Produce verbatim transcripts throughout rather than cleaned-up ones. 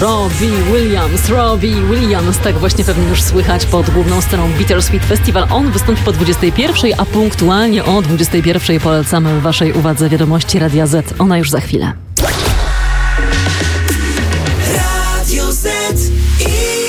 Robbie Williams, Robbie Williams, tak właśnie pewnie już słychać pod główną sceną Bittersweet Festival. On wystąpi po dwudziestej pierwszej, a punktualnie o dwudziestej pierwszej polecamy waszej uwadze wiadomości Radia Z. Ona już za chwilę. Radio Z i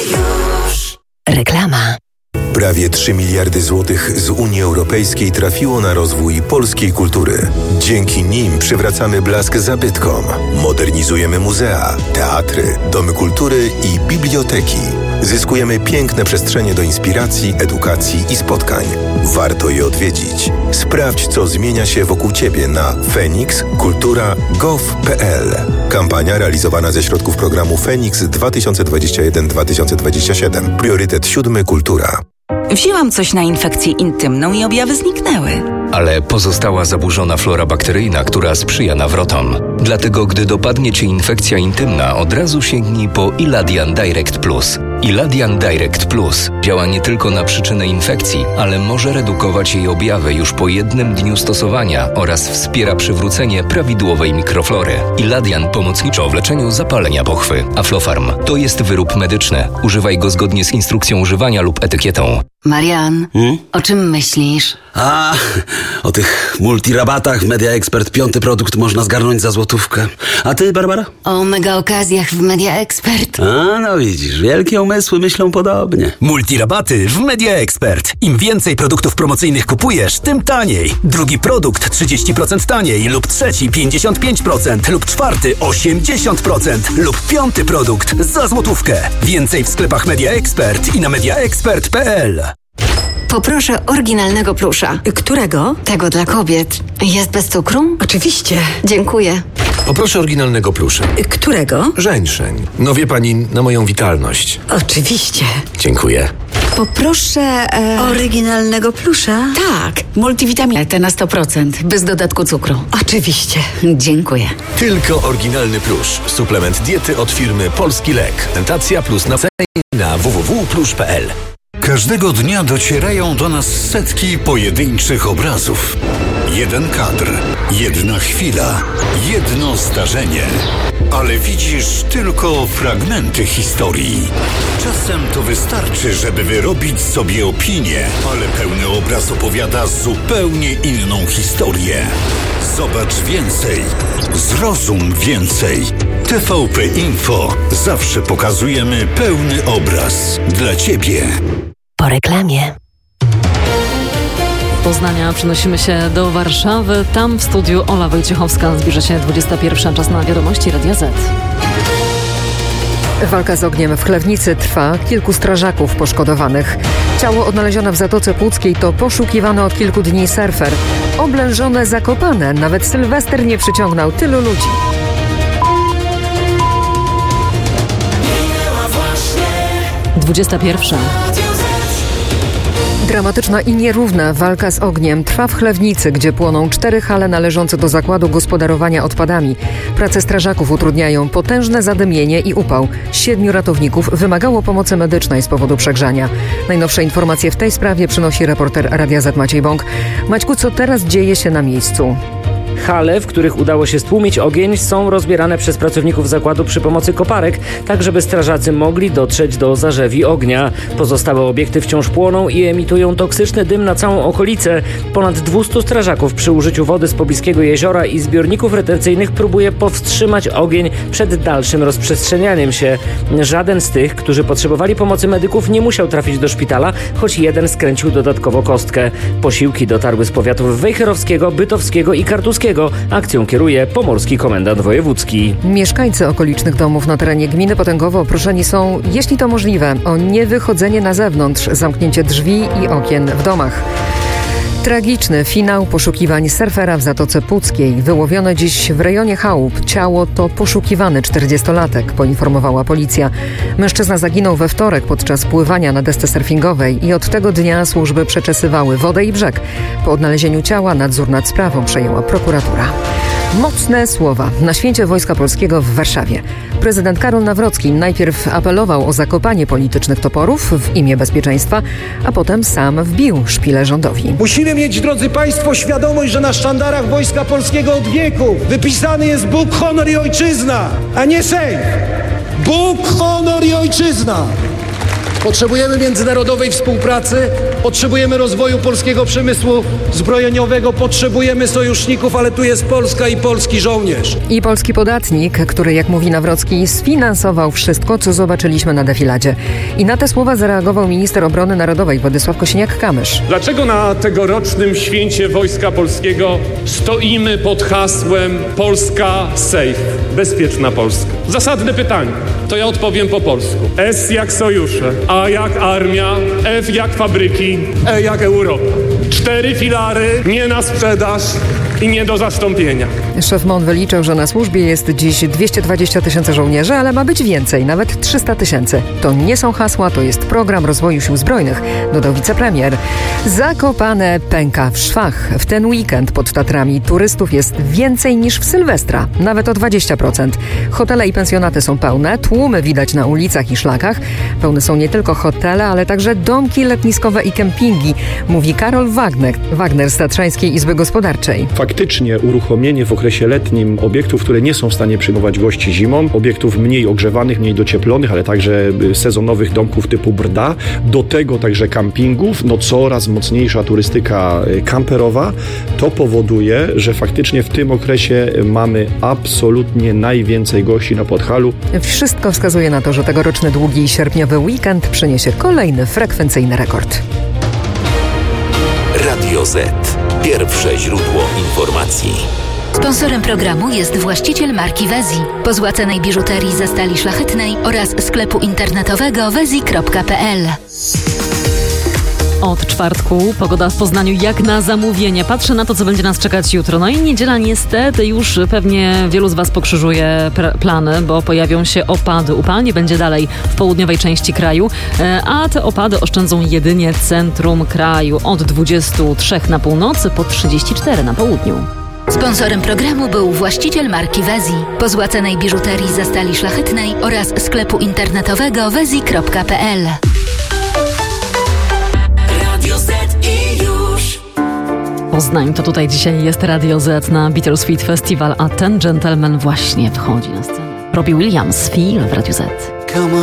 już. Reklama. Prawie trzy miliardy złotych z Unii Europejskiej trafiło na rozwój polskiej kultury. Dzięki nim przywracamy blask zabytkom, modernizujemy muzea, teatry, domy kultury i biblioteki. Zyskujemy piękne przestrzenie do inspiracji, edukacji i spotkań. Warto je odwiedzić. Sprawdź, co zmienia się wokół Ciebie na fenix kultura kropka gov kropka p l. Kampania realizowana ze środków programu Feniks dwa tysiące dwadzieścia jeden do dwa tysiące dwadzieścia siedem. Priorytet siódmy Kultura. Wzięłam coś na infekcję intymną i objawy zniknęły. Ale pozostała zaburzona flora bakteryjna, która sprzyja nawrotom. Dlatego, gdy dopadnie Cię infekcja intymna, od razu sięgnij po Iladian Direct Plus. Iladian Direct Plus działa nie tylko na przyczynę infekcji, ale może redukować jej objawy już po jednym dniu stosowania oraz wspiera przywrócenie prawidłowej mikroflory. Iladian pomocniczo w leczeniu zapalenia pochwy. Aflofarm to jest wyrób medyczny. Używaj go zgodnie z instrukcją używania lub etykietą. Marian, hmm? o czym myślisz? A, o tych multirabatach w Media Expert. Piąty produkt można zgarnąć za złotówkę. A ty, Barbara? O mega okazjach w Media Expert. A, no widzisz, wielkie umysły myślą podobnie. Multirabaty w Media Expert. Im więcej produktów promocyjnych kupujesz, tym taniej. Drugi produkt trzydzieści procent taniej lub trzeci pięćdziesiąt pięć procent lub czwarty osiemdziesiąt procent lub piąty produkt za złotówkę. Więcej w sklepach Media Expert i na media expert kropka p l. Poproszę oryginalnego plusza. Którego? Tego dla kobiet. Jest bez cukru? Oczywiście. Dziękuję. Poproszę oryginalnego plusza. Którego? Żeńszeń. No wie pani, na moją witalność. Oczywiście. Dziękuję. Poproszę e... oryginalnego plusza? Tak, multivitaminę T na sto procent, bez dodatku cukru. Oczywiście. Dziękuję. Tylko oryginalny plusz. Suplement diety od firmy Polski Lek. Tentacja plus na na w w w kropka plusz kropka p l. Każdego dnia docierają do nas setki pojedynczych obrazów. Jeden kadr, jedna chwila, jedno zdarzenie. Ale widzisz tylko fragmenty historii. Czasem to wystarczy, żeby wyrobić sobie opinię, ale pełny obraz opowiada zupełnie inną historię. Zobacz więcej, zrozum więcej. T V P Info. Zawsze pokazujemy pełny obraz dla Ciebie. Po reklamie. Z Poznania przenosimy się do Warszawy. Tam w studiu Ola Wojciechowska. Zbliża się dwudziesta pierwsza. Czas na wiadomości Radia Z. Walka z ogniem w Chlewnicy trwa. Kilku strażaków poszkodowanych. Ciało odnalezione w Zatoce Puckiej to poszukiwany od kilku dni surfer. Oblężone Zakopane. Nawet Sylwester nie przyciągnął tylu ludzi. dwudziesta pierwsza. Dramatyczna i nierówna walka z ogniem trwa w Chlewnicy, gdzie płoną cztery hale należące do Zakładu Gospodarowania Odpadami. Prace strażaków utrudniają potężne zadymienie i upał. Siedmiu ratowników wymagało pomocy medycznej z powodu przegrzania. Najnowsze informacje w tej sprawie przynosi reporter Radia Z Maciej Bąk. Maćku, co teraz dzieje się na miejscu? Hale, w których udało się stłumić ogień, są rozbierane przez pracowników zakładu przy pomocy koparek, tak żeby strażacy mogli dotrzeć do zarzewi ognia. Pozostałe obiekty wciąż płoną i emitują toksyczny dym na całą okolicę. Ponad dwieście strażaków przy użyciu wody z pobliskiego jeziora i zbiorników retencyjnych próbuje powstrzymać ogień przed dalszym rozprzestrzenianiem się. Żaden z tych, którzy potrzebowali pomocy medyków, nie musiał trafić do szpitala, choć jeden skręcił dodatkowo kostkę. Posiłki dotarły z powiatów wejherowskiego, bytowskiego i kartuskiego. Akcją kieruje Pomorski Komendant Wojewódzki. Mieszkańcy okolicznych domów na terenie gminy Potęgowo proszeni są, jeśli to możliwe, o niewychodzenie na zewnątrz, zamknięcie drzwi i okien w domach. Tragiczny finał poszukiwań surfera w Zatoce Puckiej. Wyłowione dziś w rejonie chałup. Ciało to poszukiwany czterdziestolatek, poinformowała policja. Mężczyzna zaginął we wtorek podczas pływania na desce surfingowej i od tego dnia służby przeczesywały wodę i brzeg. Po odnalezieniu ciała nadzór nad sprawą przejęła prokuratura. Mocne słowa na święcie Wojska Polskiego w Warszawie. Prezydent Karol Nawrocki najpierw apelował o zakopanie politycznych toporów w imię bezpieczeństwa, a potem sam wbił szpilę rządowi. Musimy mieć, drodzy Państwo, świadomość, że na sztandarach Wojska Polskiego od wieków wypisany jest Bóg, honor i ojczyzna, a nie Sejm. Bóg, honor i ojczyzna. Potrzebujemy międzynarodowej współpracy, potrzebujemy rozwoju polskiego przemysłu zbrojeniowego, potrzebujemy sojuszników, ale tu jest Polska i polski żołnierz. I polski podatnik, który, jak mówi Nawrocki, sfinansował wszystko, co zobaczyliśmy na defiladzie. I na te słowa zareagował minister obrony narodowej Władysław Kosiniak-Kamysz. Dlaczego na tegorocznym święcie Wojska Polskiego stoimy pod hasłem Polska safe, bezpieczna Polska? Zasadne pytanie, to ja odpowiem po polsku. S jak sojusze, A jak armia, F jak fabryki, E jak Europa. Cztery filary, nie na sprzedaż i nie do zastąpienia. Szef M O N wyliczył, że na służbie jest dziś dwieście dwadzieścia tysięcy żołnierzy, ale ma być więcej, nawet trzysta tysięcy. To nie są hasła, to jest program rozwoju sił zbrojnych, dodał wicepremier. Zakopane pęka w szwach. W ten weekend pod Tatrami turystów jest więcej niż w Sylwestra, nawet o dwadzieścia procent. Hotele i pensjonaty są pełne, tłumy widać na ulicach i szlakach. Pełne są nie tylko hotele, ale także domki letniskowe i kempingi, mówi Karol Wagner, Wagner z Tatrzańskiej Izby Gospodarczej. Faktycznie uruchomienie w okresie letnim obiektów, które nie są w stanie przyjmować gości zimą, obiektów mniej ogrzewanych, mniej docieplonych, ale także sezonowych domków typu Brda, do tego także kampingów, no coraz mocniejsza turystyka kamperowa, to powoduje, że faktycznie w tym okresie mamy absolutnie najwięcej gości na Podhalu. Wszystko wskazuje na to, że tegoroczny długi sierpniowy weekend przyniesie kolejny frekwencyjny rekord. Radio Z. Pierwsze źródło informacji. Sponsorem programu jest właściciel marki Wezi, pozłacanej biżuterii ze stali szlachetnej oraz sklepu internetowego wezi kropka pe el. Od czwartku pogoda w Poznaniu jak na zamówienie. Patrzę na to, co będzie nas czekać jutro. No i niedziela niestety już pewnie wielu z Was pokrzyżuje pr- plany, bo pojawią się opady. Upalnie będzie dalej w południowej części kraju, a te opady oszczędzą jedynie centrum kraju. Od dwudziestu trzech na północy po trzydzieści cztery na południu. Sponsorem programu był właściciel marki Wezi, pozłacanej biżuterii ze stali szlachetnej oraz sklepu internetowego wezi kropka pe el. Poznań, to tutaj dzisiaj jest Radio Z na Bittersweet Festival, a ten gentleman właśnie wchodzi na scenę. Robbie Williams, Feel w Radio Z.